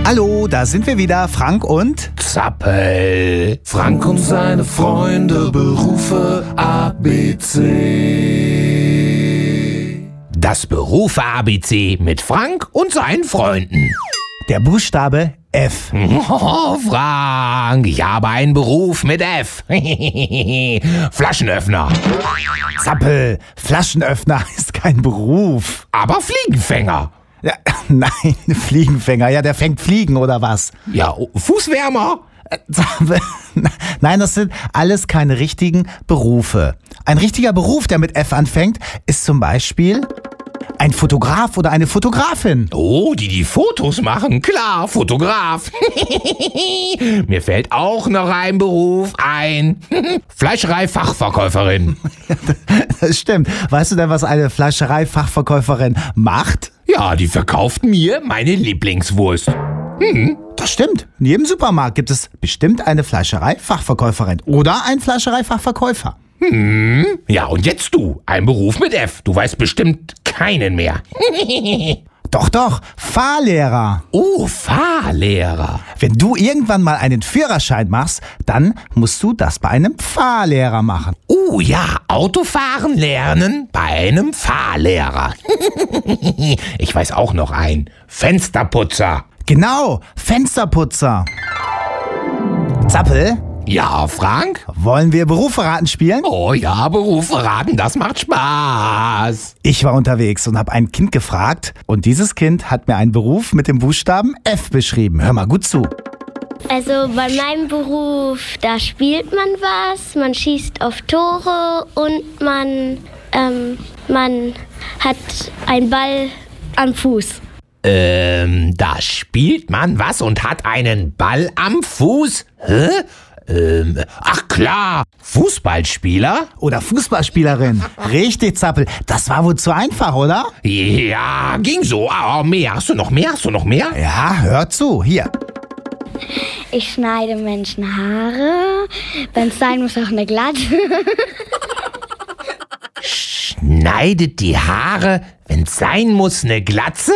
Hallo, da sind wir wieder, Frank und Zappel. Frank und seine Freunde, Berufe ABC. Das Berufe ABC mit Frank und seinen Freunden. der Buchstabe F. Oh, Frank, ich habe einen Beruf mit F. Flaschenöffner. Zappel, Flaschenöffner ist kein Beruf. Aber Fliegenfänger. Ja, nein, Fliegenfänger, ja, der fängt Fliegen oder was? Ja, Fußwärmer. Zappel, nein, das sind alles keine richtigen Berufe. Ein richtiger Beruf, der mit F anfängt, ist zum Beispiel ein Fotograf oder eine Fotografin. Oh, die Fotos machen. Klar, Fotograf. Mir fällt auch noch ein Beruf ein. Fleischerei-Fachverkäuferin. Das stimmt. Weißt du denn, was eine Fleischerei-Fachverkäuferin macht? Ja, die verkauft mir meine Lieblingswurst. Das stimmt. In jedem Supermarkt gibt es bestimmt eine Fleischerei-Fachverkäuferin oder einen Fleischerei-Fachverkäufer. Ja, und jetzt du. Ein Beruf mit F. Du weißt bestimmt keinen mehr. Doch, Fahrlehrer. Oh, Fahrlehrer. Wenn du irgendwann mal einen Führerschein machst, dann musst du das bei einem Fahrlehrer machen. Oh ja, Autofahren lernen bei einem Fahrlehrer. Ich weiß auch noch einen. Fensterputzer. Genau, Fensterputzer. Zappel, Ja, Frank? wollen wir Berufe raten spielen? Oh ja, Berufe raten, das macht Spaß. Ich war unterwegs und habe ein Kind gefragt und dieses Kind hat mir einen Beruf mit dem Buchstaben F beschrieben. Hör mal gut zu. Also bei meinem Beruf, da spielt man was, man schießt auf Tore und man hat einen Ball am Fuß. Da spielt man was und hat einen Ball am Fuß? Hä? Ach klar, Fußballspieler? Oder Fußballspielerin. Richtig, Zappel. Das war wohl zu einfach, oder? Ja, ging so. Oh, mehr. Hast du noch mehr? Ja, hör zu. Hier. Ich schneide Menschen Haare, wenn es sein muss auch eine Glatze. Schneidet die Haare, wenn's sein muss, eine Glatze?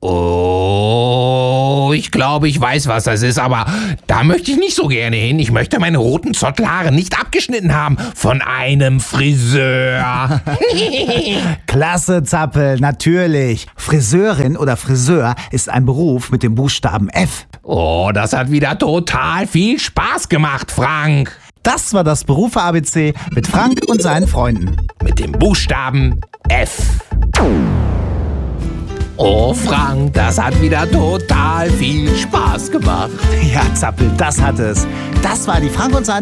Oh, ich glaube, ich weiß, was das ist, aber da möchte ich nicht so gerne hin. Ich möchte meine roten Zottelhaare nicht abgeschnitten haben von einem Friseur. Klasse, Zappel, natürlich. Friseurin oder Friseur ist ein Beruf mit dem Buchstaben F. Oh, das hat wieder total viel Spaß gemacht, Frank. Das war das Berufe ABC mit Frank und seinen Freunden. Mit dem Buchstaben F. Oh, Frank, das hat wieder total viel Spaß gemacht. Ja, Zappel, das hat es. Das war die Frank und seine